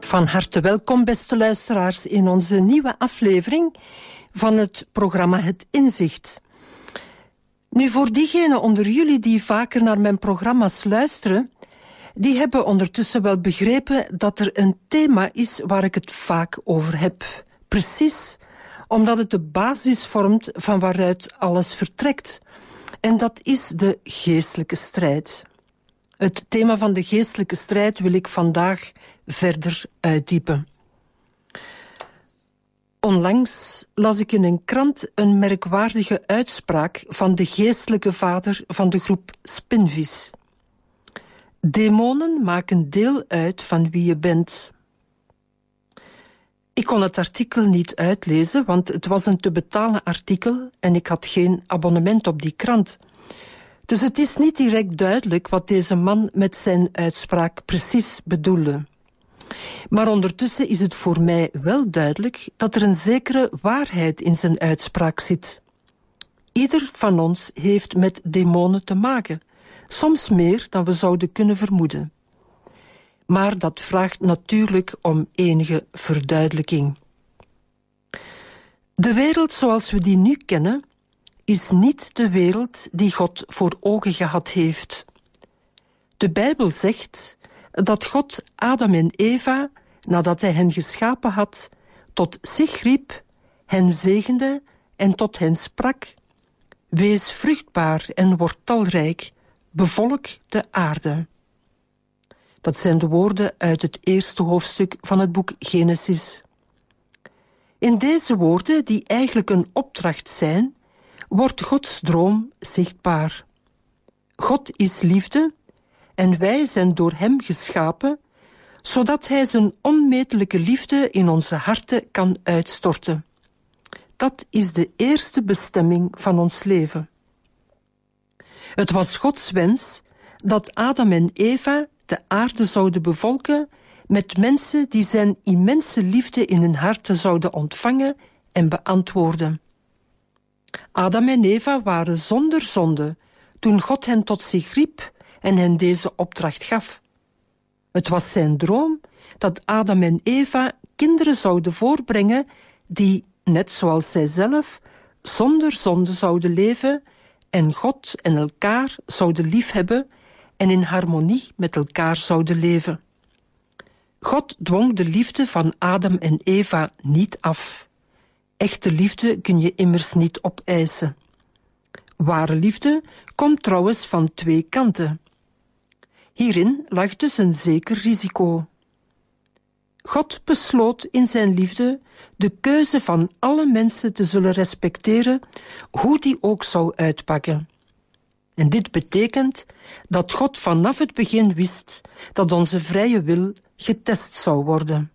Van harte welkom, beste luisteraars, in onze nieuwe aflevering van het programma Het Inzicht. Nu, voor diegenen onder jullie die vaker naar mijn programma's luisteren, die hebben ondertussen wel begrepen dat er een thema is waar ik het vaak over heb. Precies omdat het de basis vormt van waaruit alles vertrekt. En dat is de geestelijke strijd. Het thema van de geestelijke strijd wil ik vandaag verder uitdiepen. Onlangs las ik in een krant een merkwaardige uitspraak van de geestelijke vader van de groep Spinvis. Demonen maken deel uit van wie je bent. Ik kon het artikel niet uitlezen, want het was een te betalen artikel en ik had geen abonnement op die krant. Dus het is niet direct duidelijk wat deze man met zijn uitspraak precies bedoelde. Maar ondertussen is het voor mij wel duidelijk dat er een zekere waarheid in zijn uitspraak zit. Ieder van ons heeft met demonen te maken, soms meer dan we zouden kunnen vermoeden. Maar dat vraagt natuurlijk om enige verduidelijking. De wereld zoals we die nu kennen, is niet de wereld die God voor ogen gehad heeft. De Bijbel zegt dat God Adam en Eva, nadat hij hen geschapen had, tot zich riep, hen zegende en tot hen sprak: wees vruchtbaar en word talrijk, bevolk de aarde. Dat zijn de woorden uit het eerste hoofdstuk van het boek Genesis. In deze woorden, die eigenlijk een opdracht zijn, wordt Gods droom zichtbaar. God is liefde en wij zijn door hem geschapen, zodat hij zijn onmetelijke liefde in onze harten kan uitstorten. Dat is de eerste bestemming van ons leven. Het was Gods wens dat Adam en Eva de aarde zouden bevolken met mensen die zijn immense liefde in hun harten zouden ontvangen en beantwoorden. Adam en Eva waren zonder zonde toen God hen tot zich riep en hen deze opdracht gaf. Het was zijn droom dat Adam en Eva kinderen zouden voorbrengen die, net zoals zijzelf, zonder zonde zouden leven en God en elkaar zouden liefhebben en in harmonie met elkaar zouden leven. God dwong de liefde van Adam en Eva niet af. Echte liefde kun je immers niet opeisen. Ware liefde komt trouwens van twee kanten. Hierin lag dus een zeker risico. God besloot in zijn liefde de keuze van alle mensen te zullen respecteren, hoe die ook zou uitpakken. En dit betekent dat God vanaf het begin wist dat onze vrije wil getest zou worden.